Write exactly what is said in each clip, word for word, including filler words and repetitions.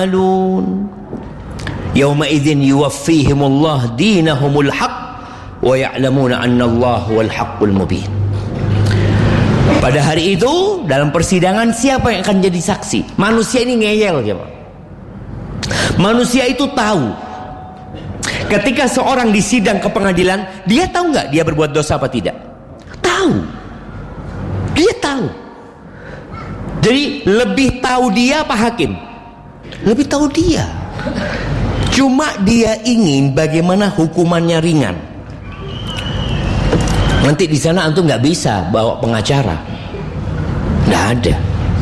ya'malun. Yauma idzin yuwaffihimullah dinahumul haqq wa ya'lamuna annallaha huwal haqqul mubin. Pada hari itu dalam persidangan siapa yang akan jadi saksi? Manusia ini ngeyel, jemaah. Manusia itu tahu ketika seorang disidang ke pengadilan, dia tahu nggak dia berbuat dosa apa tidak? Tahu. Dia tahu. Jadi lebih tahu dia apa hakim? Lebih tahu dia. Cuma dia ingin bagaimana hukumannya ringan. Nanti di sana antum nggak bisa bawa pengacara, nggak ada.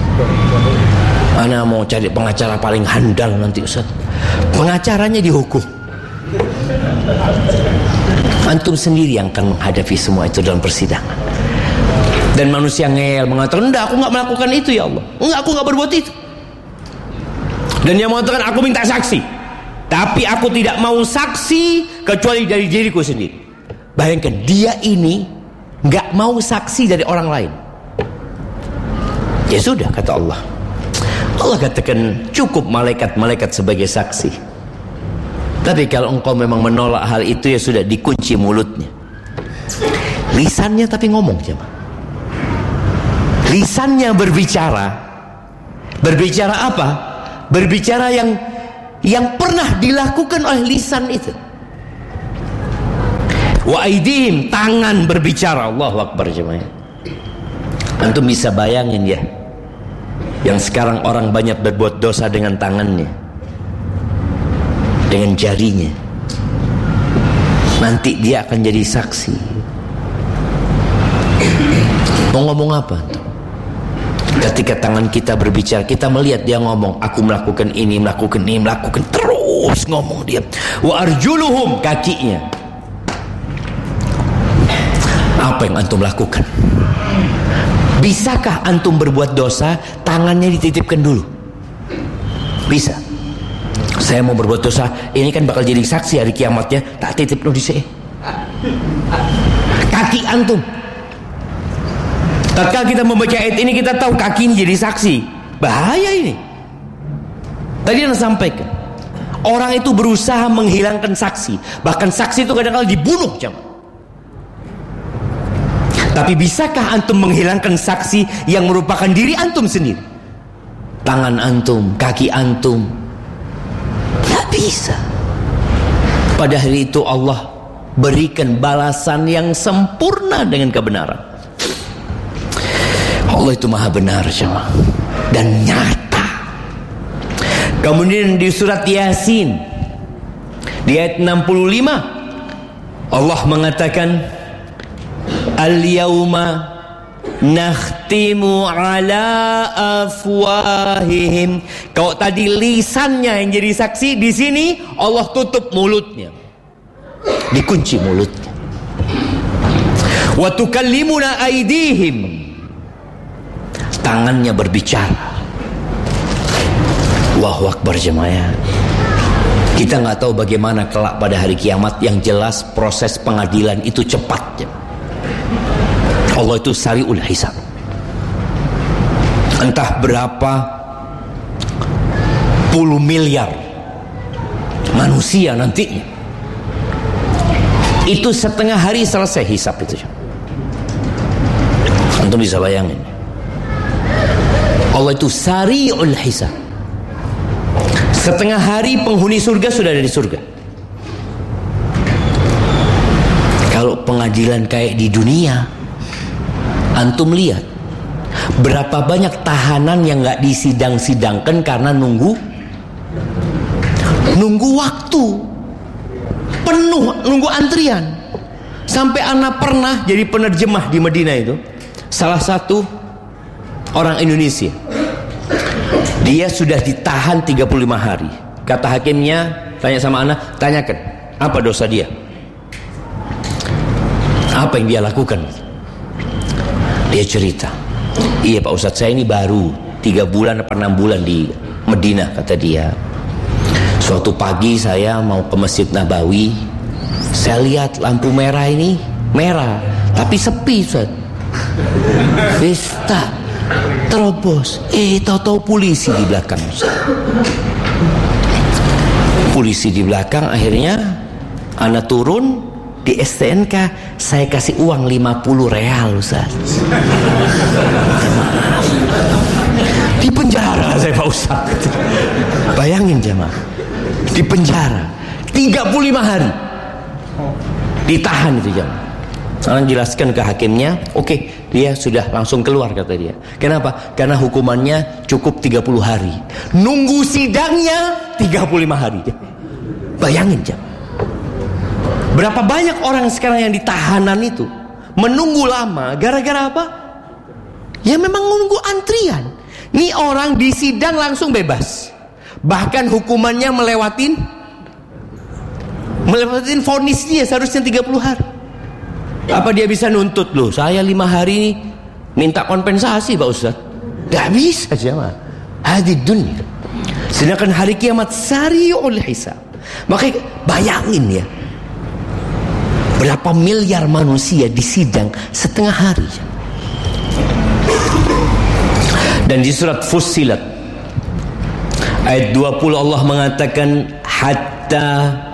Ana mau cari pengacara paling handal nanti Ustaz. Pengacaranya dihukum. Antum sendiri yang akan menghadapi semua itu dalam persidangan. Dan manusia ngeyel mengatakan, enggak, aku nggak melakukan itu ya Allah. Enggak, aku nggak berbuat itu. Dan dia mengatakan, aku minta saksi. Tapi aku tidak mau saksi kecuali dari diriku sendiri. Bayangkan, dia ini nggak mau saksi dari orang lain. Ya sudah, kata Allah. Allah katakan cukup malaikat-malaikat sebagai saksi. Tapi kalau engkau memang menolak hal itu, ya sudah, dikunci mulutnya. Lisannya tapi ngomong, jemaah. Lisannya berbicara. Berbicara apa? Berbicara yang yang pernah dilakukan oleh lisan itu. Wa aidihim, tangan berbicara. Allahu Akbar, jemaah. Antum bisa bayangin ya, yang sekarang orang banyak berbuat dosa dengan tangannya, dengan jarinya. Nanti dia akan jadi saksi. Mau ngomong apa? Ketika tangan kita berbicara, kita melihat dia ngomong, aku melakukan ini, melakukan ini, melakukan, terus ngomong dia. Wa arjuluhum, kakinya. Apa yang antum lakukan? Bisakah antum berbuat dosa, tangannya dititipkan dulu? Bisa. Saya mau berbuat dosa, ini kan bakal jadi saksi hari kiamatnya, tak titip no dhisik. Kaki antum. Tatkala kita membaca ayat ini, kita tahu kaki ini jadi saksi. Bahaya ini. Tadi Anda sampaikan, orang itu berusaha menghilangkan saksi. Bahkan saksi itu kadang-kadang dibunuh, jemaah. Tapi bisakah antum menghilangkan saksi yang merupakan diri antum sendiri? Tangan antum, kaki antum. Tidak bisa. Pada hari itu Allah berikan balasan yang sempurna dengan kebenaran. Allah itu maha benar, jemaah, dan nyata. Kemudian di surat Yasin di ayat enam puluh lima Allah mengatakan, al-yawma nakhtimu ala afwahihim. Kalau tadi lisannya yang jadi saksi, di sini Allah tutup mulutnya, dikunci mulutnya. Wa tukallimuna aydihim, tangannya berbicara. Allahu Akbar, jemaah. Kita nggak tahu bagaimana kelak pada hari kiamat. Yang jelas proses pengadilan itu cepat, jemaah. Allah itu sari'ul hisab. Entah berapa puluh miliar manusia nantinya, itu setengah hari selesai hisab itu. Antum bisa bayangin, Allah itu sari'ul hisab. Setengah hari penghuni surga sudah ada di surga. Kalau pengadilan kayak di dunia, antum lihat berapa banyak tahanan yang gak disidang-sidangkan karena nunggu nunggu waktu penuh, nunggu antrian. Sampai anak pernah jadi penerjemah di Madinah itu, salah satu orang Indonesia, dia sudah ditahan tiga puluh lima hari. Kata hakimnya, tanya sama anak, tanyakan apa dosa dia, apa yang dia lakukan. Dia cerita, iya Pak Ustadz, saya ini baru tiga bulan atau enam bulan di Madinah, kata dia. Suatu pagi saya mau ke Masjid Nabawi, saya lihat lampu merah ini merah, tapi sepi, Ustadz. Pesta terobos, eh tahu-tahu polisi di belakang, Ustadz. polisi di belakang. Akhirnya ana turun di S T N K, saya kasih uang lima puluh real Ustaz. Di penjara saya Pak Ustaz. Bayangin jemaah, di penjara tiga puluh lima hari ditahan itu jemaah. Saya jelaskan ke hakimnya, oke, okay, dia sudah langsung keluar kata dia. Kenapa? Karena hukumannya cukup tiga puluh hari. Nunggu sidangnya tiga puluh lima hari. Bayangin jemaah. Berapa banyak orang sekarang yang ditahanan itu menunggu lama gara-gara apa? Ya memang menunggu antrian. Nih orang di sidang langsung bebas. Bahkan hukumannya melewatin melewatin vonis dia seharusnya tiga puluh hari. Apa dia bisa nuntut loh? Saya lima hari minta kompensasi Pak Ustaz. Gak bisa jemaah. Hadid dunia. Sedangkan hari kiamat sari'ul hisab. Makanya bayangin ya, berapa miliar manusia di sidang setengah hari. Dan di surat Fussilat ayat dua puluh Allah mengatakan hatta